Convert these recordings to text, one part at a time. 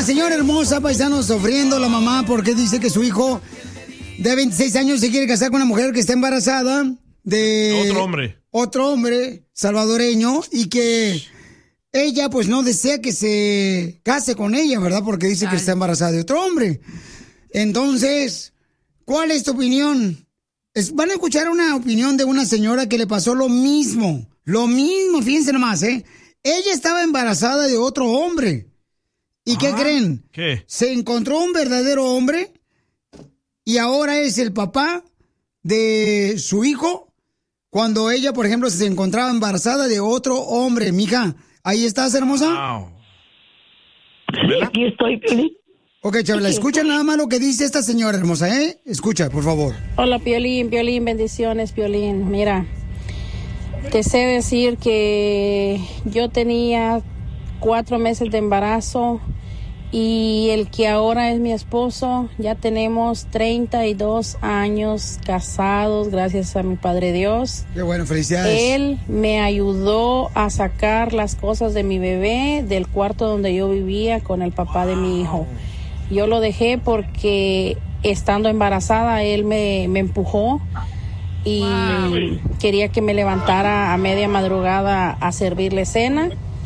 la señora hermosa, paisano, sufriendo la mamá porque dice que su hijo de 26 años se quiere casar con una mujer que está embarazada de otro hombre salvadoreño y que ella pues no desea que se case con ella, ¿verdad? Porque dice que está embarazada de otro hombre. Entonces, ¿cuál es tu opinión? Van a escuchar una opinión de una señora que le pasó lo mismo, fíjense nomás, ¿eh? Ella estaba embarazada de otro hombre. ¿Y qué creen? ¿Qué? Se encontró un verdadero hombre y ahora es el papá de su hijo cuando ella, por ejemplo, se encontraba embarazada de otro hombre. Mija, ¿ahí estás, hermosa? Wow. Aquí estoy, Piolín. Ok, Chabela, escucha nada más lo que dice esta señora hermosa, ¿eh? Escucha, por favor. Hola, Piolín, bendiciones, Piolín. Mira, te sé decir que yo tenía 4 meses de embarazo y el que ahora es mi esposo, ya tenemos 32 años casados, gracias a mi Padre Dios. Qué bueno, felicidades. Él me ayudó a sacar las cosas de mi bebé del cuarto donde yo vivía con el papá de mi hijo. Yo lo dejé porque estando embarazada él me empujó y quería que me levantara a media madrugada a servirle cena.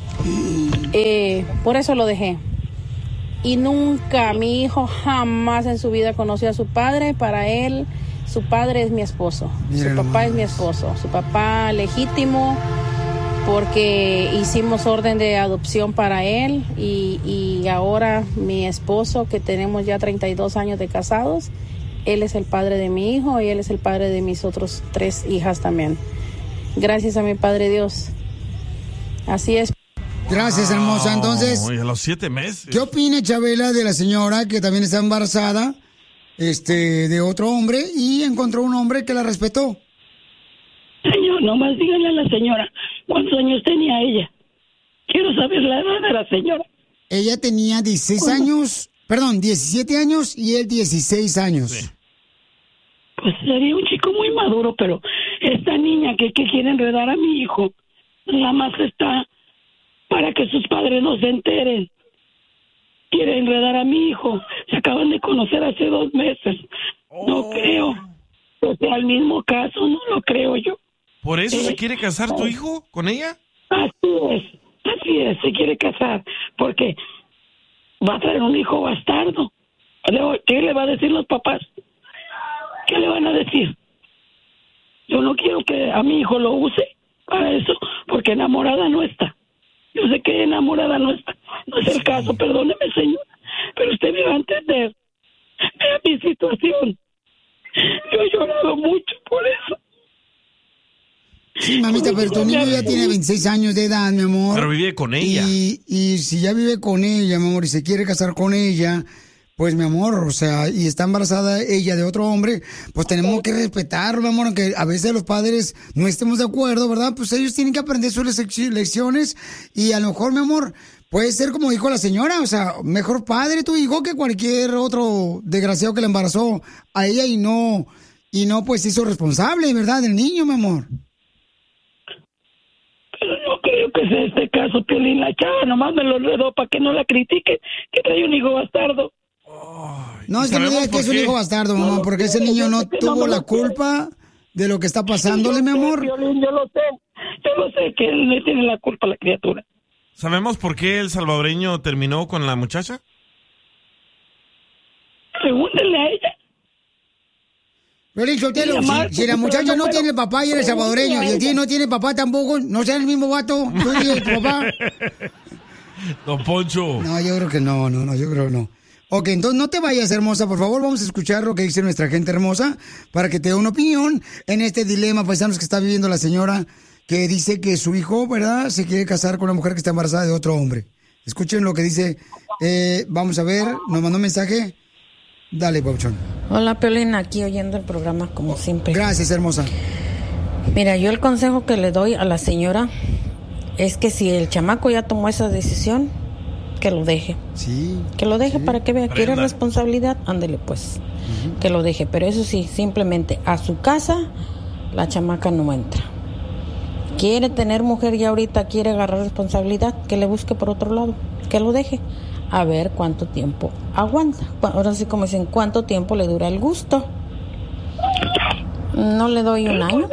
Por eso lo dejé. Y nunca, mi hijo jamás en su vida conoció a su padre. Para él, su padre es mi esposo. Su papá es mi esposo. Su papá legítimo, porque hicimos orden de adopción para él. Y ahora mi esposo, que tenemos ya 32 años de casados, él es el padre de mi hijo y él es el padre de mis otros 3 hijas también. Gracias a mi Padre Dios. Así es. Gracias, hermosa. Entonces, a los 7 meses. ¿Qué opina Chabela de la señora que también está embarazada de otro hombre y encontró un hombre que la respetó? Señor, nomás díganle a la señora cuántos años tenía ella. Quiero saber la edad de la señora. Ella tenía 17 años y él 16 años. Sí. Pues sería un chico muy maduro, pero esta niña que quiere enredar a mi hijo, nada más está para que sus padres no se enteren. Quiere enredar a mi hijo. Se acaban de conocer hace 2 meses. No creo que sea el mismo caso, no lo creo yo. ¿Por eso se quiere casar tu hijo con ella? Así es, se quiere casar, porque va a traer un hijo bastardo. ¿Qué le va a decir los papás? ¿Qué le van a decir? Yo no quiero que a mi hijo lo use para eso, porque enamorada no está. Yo sé que enamorada no está. No es el caso, perdóneme, señora, pero usted me va a entender. Vea mi situación. Yo he llorado mucho por eso. Sí, mamita, pero tu niño ya tiene 26 años de edad, mi amor. Pero vive con ella. Y si ya vive con ella, mi amor, y se quiere casar con ella, pues, mi amor, o sea, y está embarazada ella de otro hombre, pues tenemos que respetarlo, mi amor, aunque a veces los padres no estemos de acuerdo, ¿verdad? Pues ellos tienen que aprender sus lecciones y a lo mejor, mi amor, puede ser como dijo la señora, o sea, mejor padre tu hijo que cualquier otro desgraciado que le embarazó a ella y no pues hizo responsable, ¿verdad? Del niño, mi amor. Pero no creo que sea este caso, Piolín. La chava nomás me lo enredó para que no la critiquen, que trae un hijo bastardo. No, es que no digas que es un hijo bastardo, mamá, porque ese niño no tuvo la culpa de lo que está pasándole, mi amor. Piolín, yo lo sé que él le tiene la culpa a la criatura. ¿Sabemos por qué el salvadoreño terminó con la muchacha? Pregúntenle a ella. Piolín Sotelo, si la muchacha no tiene papá y eres salvadoreño y el tío no tiene papá tampoco, no sea el mismo vato, tú y tu papá. Don Poncho. No, yo creo que no, yo creo que no. Ok, entonces no te vayas, hermosa, por favor, vamos a escuchar lo que dice nuestra gente hermosa para que te dé una opinión en este dilema, paisanos, que está viviendo la señora que dice que su hijo, ¿verdad?, se quiere casar con una mujer que está embarazada de otro hombre. Escuchen lo que dice, vamos a ver, nos mandó un mensaje. Dale, Pauchón. Hola, Piolín, aquí oyendo el programa como siempre. Gracias, hermosa. Mira, yo el consejo que le doy a la señora es que si el chamaco ya tomó esa decisión, que lo deje. Sí. Que lo deje, sí, para que vea. Prenda. ¿Quiere responsabilidad? Ándele pues. Que lo deje. Pero eso sí, simplemente a su casa la chamaca no entra. Quiere tener mujer y ahorita quiere agarrar responsabilidad, que le busque por otro lado. Que lo deje. a ver cuánto tiempo aguanta. Ahora sí, como dicen, cuánto tiempo le dura el gusto. No le doy un año,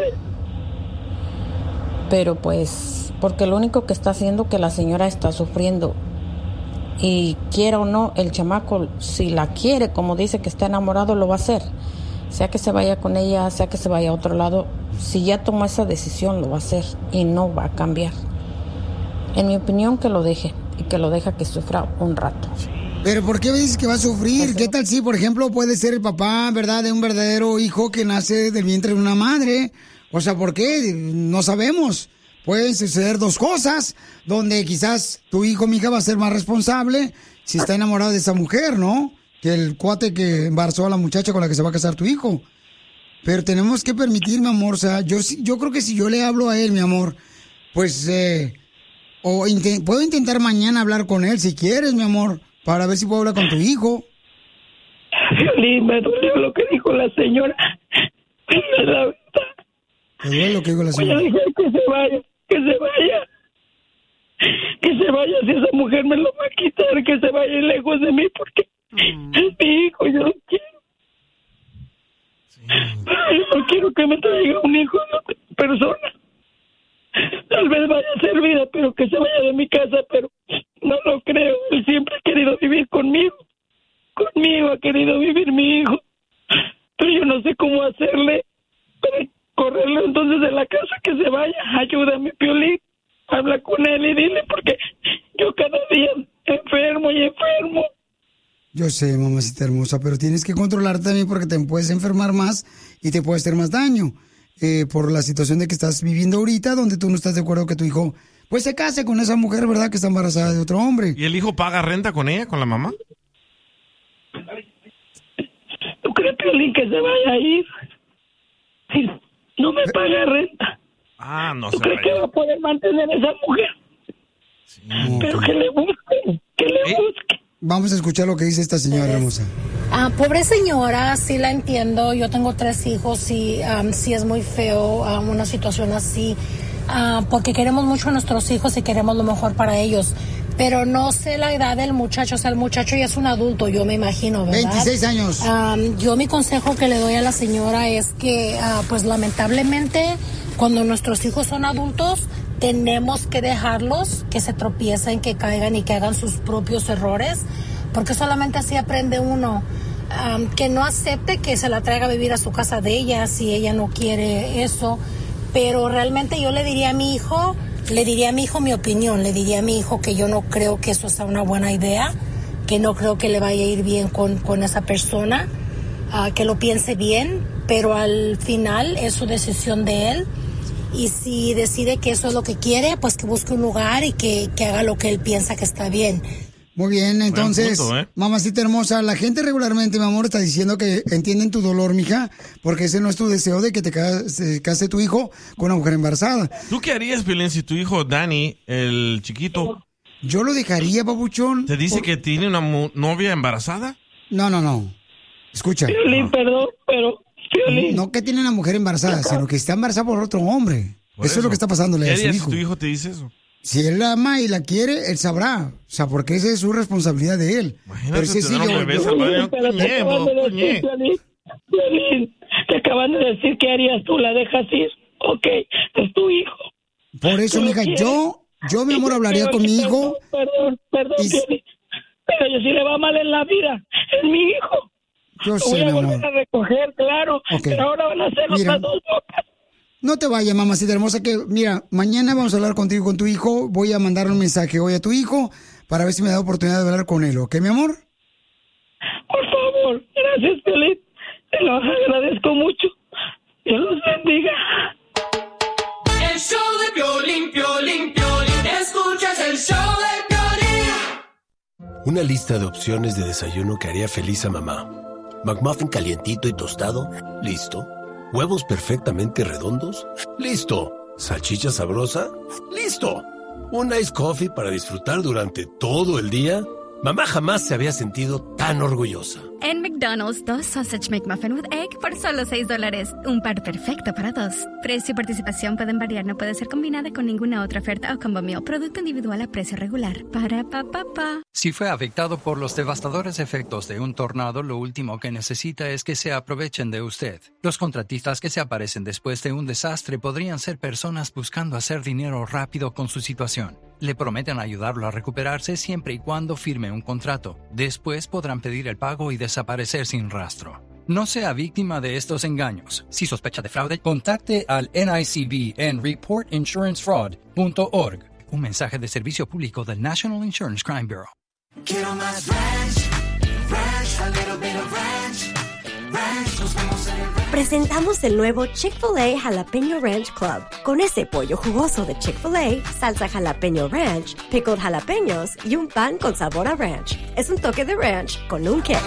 pero pues, porque lo único que está haciendo que la señora está sufriendo. Y quiera o no, el chamaco, si la quiere, como dice que está enamorado, lo va a hacer. Sea que se vaya con ella, sea que se vaya a otro lado, si ya tomó esa decisión, lo va a hacer y no va a cambiar. En mi opinión, que lo deje y que lo deja que sufra un rato. Pero ¿por qué dices que va a sufrir? ¿Qué tal si, por ejemplo, puede ser el papá, verdad, de un verdadero hijo que nace del vientre de una madre? O sea, ¿por qué? No sabemos. Pueden suceder dos cosas, donde quizás tu hijo, mija, va a ser más responsable si está enamorado de esa mujer, ¿no? Que el cuate que embarazó a la muchacha con la que se va a casar tu hijo. Pero tenemos que permitir, mi amor, o sea, yo creo que si yo le hablo a él, mi amor, pues, puedo intentar mañana hablar con él, si quieres, mi amor, para ver si puedo hablar con tu hijo. Violín, me dolió lo que dijo la señora. Es la verdad. ¿Te duele lo que dijo la señora? Voy a dejar que se vaya, que se vaya. Que se vaya, si esa mujer me lo va a quitar, que se vaya lejos de mí, porque es mi hijo, yo lo quiero. Pero yo no quiero que me traiga un hijo de otra persona. Tal vez vaya a ser vida, pero que se vaya de mi casa, pero no lo creo. Él siempre ha querido vivir conmigo. Conmigo ha querido vivir mi hijo. Pero yo no sé cómo hacerle para correrlo entonces de la casa, que se vaya. Ayúdame, Piolín. Habla con él y dile, porque yo cada día enfermo y enfermo. Yo sé, mamacita hermosa, pero tienes que controlarte también porque te puedes enfermar más y te puede hacer más daño. Por la situación de que estás viviendo ahorita, donde tú no estás de acuerdo que tu hijo pues se case con esa mujer, ¿verdad? Que está embarazada de otro hombre. ¿Y el hijo paga renta con ella, con la mamá? ¿Tú crees, Piolín, que se vaya a ir? Si no me paga renta. No ¿Tú crees que va a poder mantener a esa mujer? Sí, pero que le busquen, busquen. Vamos a escuchar lo que dice esta señora hermosa. Pobre señora, sí la entiendo. Yo tengo 3 hijos y sí es muy feo una situación así, porque queremos mucho a nuestros hijos y queremos lo mejor para ellos. Pero no sé la edad del muchacho, o sea, el muchacho ya es un adulto, yo me imagino, ¿verdad? 26 años. Yo mi consejo que le doy a la señora es que, pues lamentablemente, cuando nuestros hijos son adultos, tenemos que dejarlos que se tropiecen, que caigan y que hagan sus propios errores, porque solamente así aprende uno. Que no acepte que se la traiga a vivir a su casa de ella si ella no quiere eso, pero realmente yo le diría a mi hijo mi opinión, le diría a mi hijo que yo no creo que eso sea una buena idea, que no creo que le vaya a ir bien con esa persona, que lo piense bien, pero al final es su decisión de él. Y si decide que eso es lo que quiere, pues que busque un lugar y que haga lo que él piensa que está bien. Muy bien, entonces, punto, mamacita hermosa, la gente regularmente, mi amor, está diciendo que entienden tu dolor, mija, porque ese no es tu deseo de que se case tu hijo con una mujer embarazada. ¿Tú qué harías, Piolín, si tu hijo Dani, el chiquito... Yo lo dejaría, papuchón. ¿Te dice que tiene una novia embarazada? No. Escucha. Piolín, perdón, pero... Piolín. No que tiene una mujer embarazada, sino que está embarazada por otro hombre. Eso es lo que está pasándole a su hijo. Si tu hijo te dice eso? Si él la ama y la quiere, él sabrá. O sea, porque esa es su responsabilidad de él. Imagínate, pero si es Piolín, te acaban de decir que harías tú, la dejas ir. Ok, es tu hijo. Por eso, mija, yo, mi amor, hablaría con mi hijo. Perdón, Piolín. Pero yo sí le va mal en la vida. Es mi hijo. Yo sé, voy a mi volver amor. a recoger, claro. Okay. Pero ahora van a hacer otras 2 bocas. No te vayas, mamacita hermosa, que mira, mañana vamos a hablar contigo, con tu hijo. Voy a mandar un mensaje hoy a tu hijo para ver si me da oportunidad de hablar con él, ¿ok, mi amor? Por favor, gracias, Piolín. Te lo agradezco mucho. Dios los bendiga. El show de Piolín, Piolín, Piolín. Escuchas el show de Piolín. Una lista de opciones de desayuno que haría feliz a mamá. McMuffin calientito y tostado, listo. Huevos perfectamente redondos, listo. Salchicha sabrosa, listo. Un iced coffee para disfrutar durante todo el día. Mamá jamás se había sentido tan orgullosa. En McDonald's McDonald's, 2 Sausage McMuffin with Egg por solo $6. Un par perfecto para dos. Precio y participación pueden variar, no puede ser combinada con ninguna otra oferta o combo meal. Producto individual a precio regular. Para pa. Si fue afectado por los devastadores efectos de un tornado, lo último que necesita es que se aprovechen de usted. Los contratistas que se aparecen después de un desastre podrían ser personas buscando hacer dinero rápido con su situación. Le prometen ayudarlo a recuperarse siempre y cuando firme un contrato. Después podrán pedir el pago y desaparecer sin rastro. No sea víctima de estos engaños. Si sospecha de fraude, contacte al NICB en reportinsurancefraud.org. Un mensaje de servicio público del National Insurance Crime Bureau. Quiero más ranch, ranch, a little bit of ranch, ranch, nos vemos en el ranch. Presentamos el nuevo Chick-fil-A Jalapeño Ranch Club. Con ese pollo jugoso de Chick-fil-A, salsa jalapeño ranch, pickled jalapeños y un pan con sabor a ranch. Es un toque de ranch con un kick.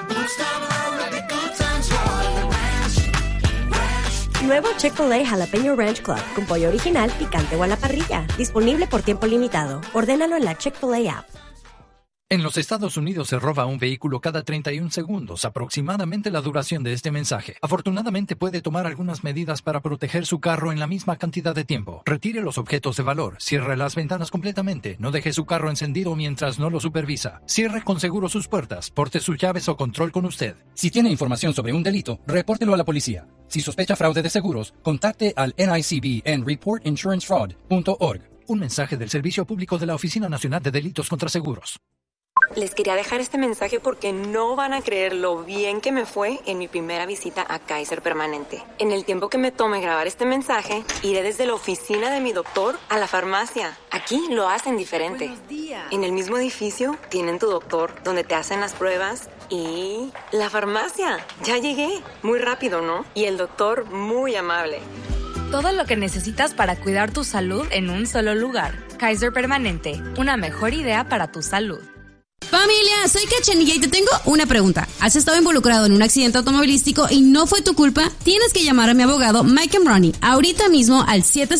Nuevo Chick-fil-A Jalapeño Ranch Club con pollo original, picante o a la parrilla. Disponible por tiempo limitado. Ordénalo en la Chick-fil-A app. En los Estados Unidos se roba un vehículo cada 31 segundos, aproximadamente la duración de este mensaje. Afortunadamente puede tomar algunas medidas para proteger su carro en la misma cantidad de tiempo. Retire los objetos de valor, cierre las ventanas completamente, no deje su carro encendido mientras no lo supervisa. Cierre con seguro sus puertas, porte sus llaves o control con usted. Si tiene información sobre un delito, repórtelo a la policía. Si sospecha fraude de seguros, contacte al NICB en reportinsurancefraud.org. Un mensaje del Servicio Público de la Oficina Nacional de Delitos contra Seguros. Les quería dejar este mensaje porque no van a creer lo bien que me fue en mi primera visita a Kaiser Permanente. En el tiempo que me tome grabar este mensaje, iré desde la oficina de mi doctor a la farmacia. Aquí lo hacen diferente. Buenos días. En el mismo edificio tienen tu doctor, donde te hacen las pruebas y la farmacia. Ya llegué. Muy rápido, ¿no? Y el doctor muy amable. Todo lo que necesitas para cuidar tu salud en un solo lugar. Kaiser Permanente, una mejor idea para tu salud. Familia, soy Cachanilla y te tengo una pregunta. ¿Has estado involucrado en un accidente automovilístico y no fue tu culpa? Tienes que llamar a mi abogado Mike Ronnie ahorita mismo al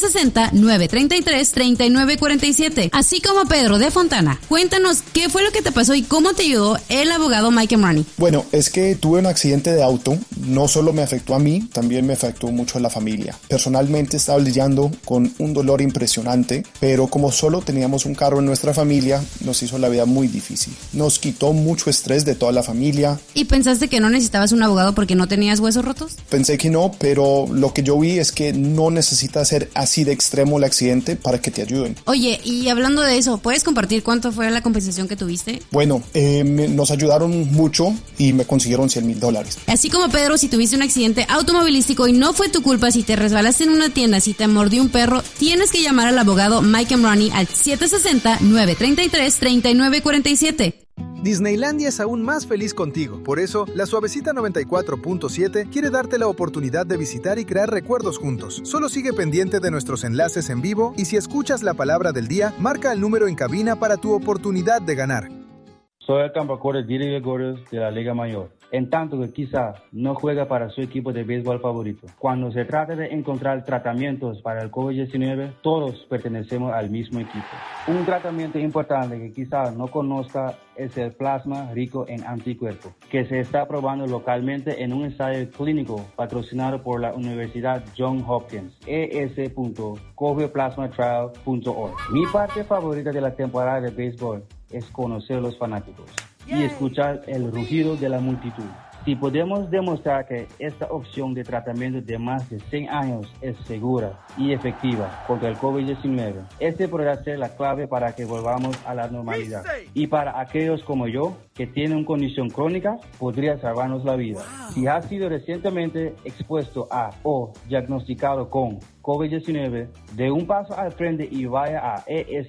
760-933-3947, así como Pedro de Fontana. Cuéntanos qué fue lo que te pasó y cómo te ayudó el abogado Mike Ronnie. Bueno, es que tuve un accidente de auto. No solo me afectó a mí, también me afectó mucho a la familia. Personalmente estaba lidiando con un dolor impresionante, pero como solo teníamos un carro en nuestra familia, nos hizo la vida muy difícil. Nos quitó mucho estrés de toda la familia. ¿Y pensaste que no necesitabas un abogado porque no tenías huesos rotos? Pensé que no, pero lo que yo vi es que no necesita ser así de extremo el accidente para que te ayuden. Oye, y hablando de eso, ¿puedes compartir cuánto fue la compensación que tuviste? Bueno, nos ayudaron mucho y me consiguieron $100,000. Así como Pedro, si tuviste un accidente automovilístico y no fue tu culpa, si te resbalaste en una tienda, si te mordió un perro, tienes que llamar al abogado Mike Ronnie al 760-933-3947. Disneylandia es aún más feliz contigo. Por eso, la Suavecita 94.7 quiere darte la oportunidad de visitar y crear recuerdos juntos. Solo sigue pendiente de nuestros enlaces en vivo y si escuchas la palabra del día, marca el número en cabina para tu oportunidad de ganar. Soy el campeón de Gordos de la Liga Mayor. En tanto que quizá no juega para su equipo de béisbol favorito. Cuando se trata de encontrar tratamientos para el COVID-19, todos pertenecemos al mismo equipo. Un tratamiento importante que quizá no conozca es el plasma rico en anticuerpos, que se está probando localmente en un ensayo clínico patrocinado por la Universidad Johns Hopkins, es.covioplasmatrial.org. Mi parte favorita de la temporada de béisbol es conocer a los fanáticos y escuchar el rugido de la multitud. Si podemos demostrar que esta opción de tratamiento de más de 100 años es segura y efectiva contra el COVID-19, este podrá ser la clave para que volvamos a la normalidad. Y para aquellos como yo, que tienen una condición crónica, podría salvarnos la vida. Si has sido recientemente expuesto a o diagnosticado con COVID-19, dé un paso al frente y vaya a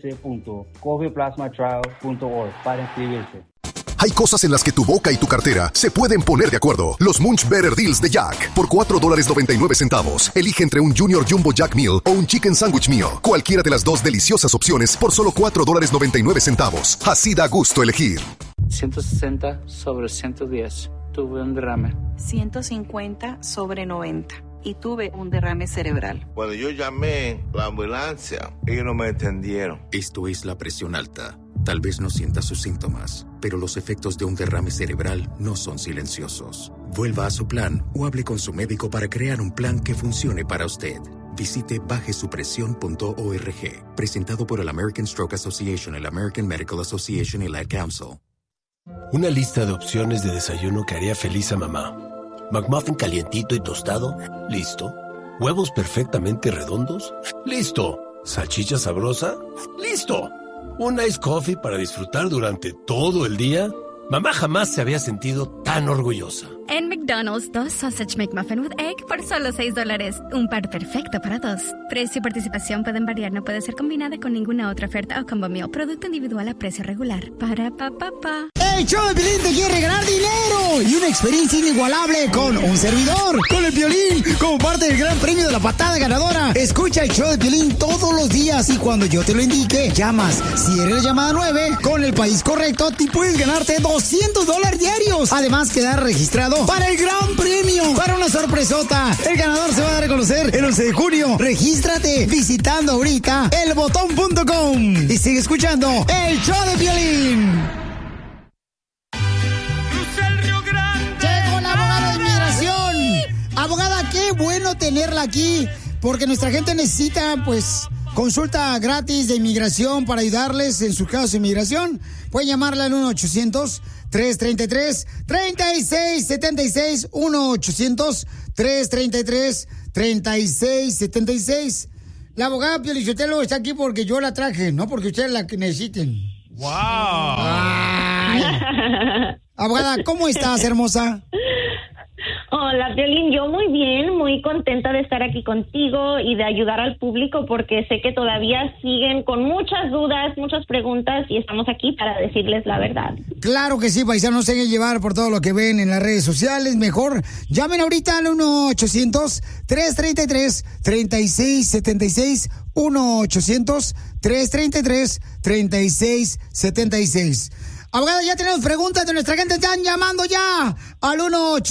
es.covioplasmatrial.org para inscribirse. Hay cosas en las que tu boca y tu cartera se pueden poner de acuerdo. Los Munch Better Deals de Jack. Por $4.99. Elige entre un Junior Jumbo Jack Meal o un Chicken Sandwich Meal. Cualquiera de las dos deliciosas opciones por solo $4.99. Así da gusto elegir. 160 sobre 110. Tuve un derrame. 150 sobre 90. Y tuve un derrame cerebral. Cuando yo llamé la ambulancia, ellos no me entendieron. Esto es la presión alta, Tal vez no sienta sus síntomas, pero los efectos de un derrame cerebral no son silenciosos. Vuelva a su plan o hable con su médico para crear un plan que funcione para usted. Visite bajesupresión.org. Presentado por el American Stroke Association, el American Medical Association y la Ad Council. Una lista de opciones de desayuno que haría feliz a mamá. McMuffin calientito y tostado, listo. Huevos perfectamente redondos, listo. Salchicha sabrosa, listo. Un iced coffee para disfrutar durante todo el día. Mamá jamás se había sentido tan orgullosa. En McDonald's, 2 Sausage McMuffin with Egg por solo $6. Un par perfecto para dos. Precio y participación pueden variar. No puede ser combinada con ninguna otra oferta o combo meal. Producto individual a precio regular. Para papá. El show de Piolín te quiere regalar dinero y una experiencia inigualable con un servidor, con el Piolín, como parte del gran premio de la patada ganadora. Escucha el show de Piolín todos los días y cuando yo te lo indique, llamas. Si eres la llamada 9, con el país correcto, te puedes ganarte $200 diarios. Además, quedar registrado para el gran premio, para una sorpresota. El ganador se va a dar a conocer el 11 de junio. Regístrate visitando ahorita elbotón.com y sigue escuchando el show de Piolín. Llegó la abogada de inmigración. Abogada, qué bueno tenerla aquí, porque nuestra gente necesita, pues, consulta gratis de inmigración para ayudarles en sus casos de inmigración. Pueden llamarle al 1-800-333-3676. 1-800-333-3676. La abogada Pio Lizotelo está aquí porque yo la traje, no porque ustedes la necesiten. ¡Wow! Ay. Abogada, ¿cómo estás, hermosa? Hola, Piolín, yo muy bien, muy contenta de estar aquí contigo y de ayudar al público porque sé que todavía siguen con muchas dudas, muchas preguntas y estamos aquí para decirles la verdad. Claro que sí, paisanos, no se dejen llevar por todo lo que ven en las redes sociales. Mejor llamen ahorita al 1-800-333-3676. 1-800-333-3676. Abogada, ya tenemos preguntas de nuestra gente. Están llamando ya al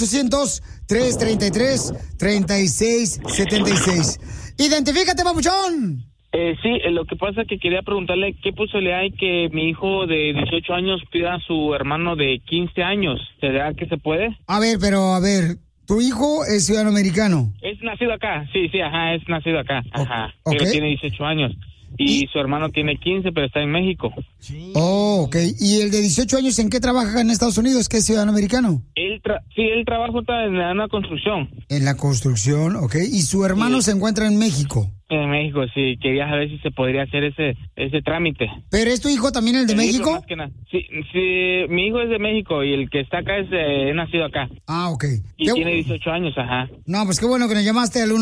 1-800-333-3676. Identifícate, papuchón. Sí, lo que pasa es que quería preguntarle qué posibilidad hay que mi hijo de 18 años pida a su hermano de 15 años. ¿Será que se puede? A ver, ¿tu hijo es ciudadano americano? Es nacido acá, sí, ajá, es nacido acá, ajá. Okay. Pero tiene 18 años. Y su hermano tiene 15, pero está en México. Oh, ok. ¿Y el de 18 años en qué trabaja en Estados Unidos? ¿Qué es ciudadano americano? Él trabaja en una construcción. En la construcción, ok. ¿Y su hermano se encuentra en México? En México, sí. Quería saber si se podría hacer ese trámite. ¿Pero es tu hijo también el de México? Sí, mi hijo es de México y el que está acá es nacido acá. Ah, ok. Y tiene 18 años, ajá. No, pues qué bueno que nos llamaste al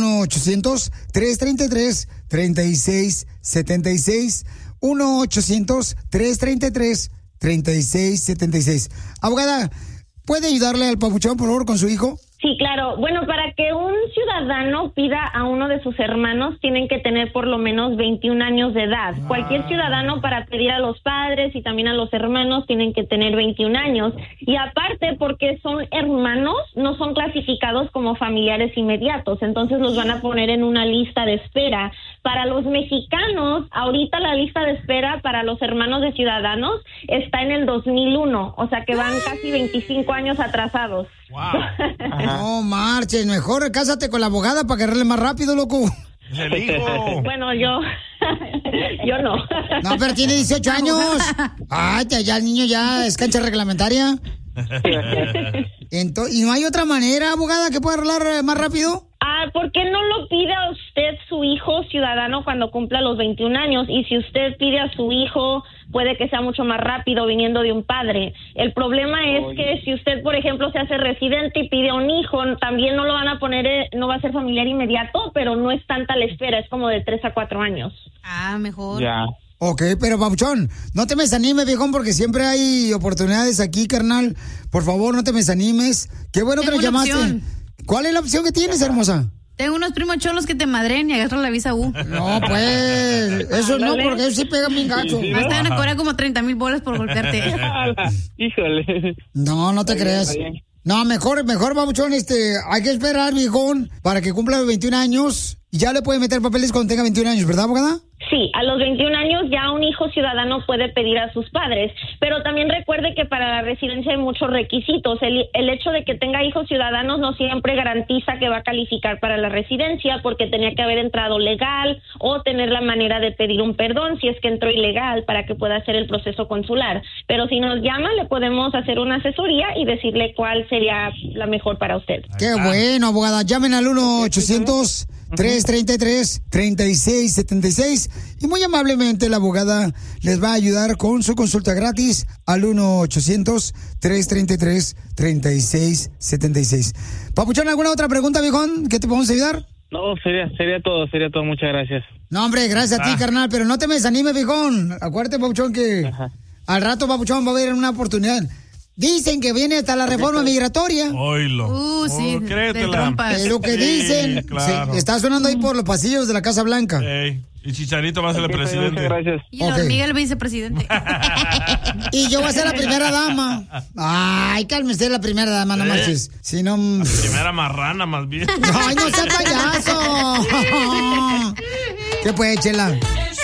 1-800-333-3676. 1-800-333-3676. Abogada, ¿puede ayudarle al papuchón, por favor, con su hijo? Sí, claro. Bueno, para que un ciudadano pida a uno de sus hermanos, tienen que tener por lo menos 21 años de edad. Cualquier ciudadano para pedir a los padres y también a los hermanos tienen que tener 21 años. Y aparte, porque son hermanos, no son clasificados como familiares inmediatos. Entonces los van a poner en una lista de espera. Para los mexicanos, ahorita la lista de espera para los hermanos de ciudadanos está en el 2001. O sea que van casi 25 años atrasados. Wow. No marches, mejor cásate con la abogada para agarrarle más rápido, loco. Bueno, yo no. No, pero tiene 18 años. Ay, ya el niño ya es cancha reglamentaria. ¿Y no hay otra manera, abogada, que pueda arreglar más rápido? ¿Por qué no lo pide a usted su hijo ciudadano cuando cumpla los 21 años? Y si usted pide a su hijo, puede que sea mucho más rápido viniendo de un padre. El problema es que si usted, por ejemplo, se hace residente y pide a un hijo, también no lo van a poner, no va a ser familiar inmediato, pero no es tanta la espera, es como de 3 a 4 años. Mejor. Ya. Ok, pero papuchón, no te me desanimes, viejón, porque siempre hay oportunidades aquí, carnal. Por favor, no te me desanimes. Qué bueno que nos llamaste. Opción. ¿Cuál es la opción que tienes, hermosa? Tengo unos primos cholos que te madren y agarran la visa U. No, pues, eso no, porque ellos sí pegan bien gacho. Me están a cobrar como 30,000 bolas por golpearte. Híjole. No te creas. No, mejor, babuchón, hay que esperar, viejón, para que cumpla los 21 años. Y ya le puede meter papeles cuando tenga 21 años, ¿verdad, abogada? Sí, a los 21 años ya un hijo ciudadano puede pedir a sus padres, pero también recuerde que para la residencia hay muchos requisitos. El hecho de que tenga hijos ciudadanos no siempre garantiza que va a calificar para la residencia, porque tenía que haber entrado legal o tener la manera de pedir un perdón si es que entró ilegal para que pueda hacer el proceso consular. Pero si nos llama, le podemos hacer una asesoría y decirle cuál sería la mejor para usted. Qué bueno, abogada. Llamen al 1-800-333-3676 y muy amablemente la abogada les va a ayudar con su consulta gratis al 1-800-333-3676. Papuchón, ¿alguna otra pregunta, viejón? ¿Qué te podemos ayudar? No, sería todo, muchas gracias. No, hombre, gracias a ti, carnal, pero no te me desanimes, viejón. Acuérdate, Papuchón, que al rato, Papuchón, va a haber una oportunidad. Dicen que viene hasta la reforma migratoria. Oílo. Sí, créetela. Es lo que dicen. Claro. Está sonando ahí por los pasillos de la Casa Blanca. Y Chicharito va a ser el presidente. Gracias. Y la hormiga el vicepresidente. Y yo voy a ser la primera dama. Ay, cálmese, la primera dama, no marches. Si no... La primera marrana, más bien. Ay, no seas payaso. ¿Qué pues, Chela?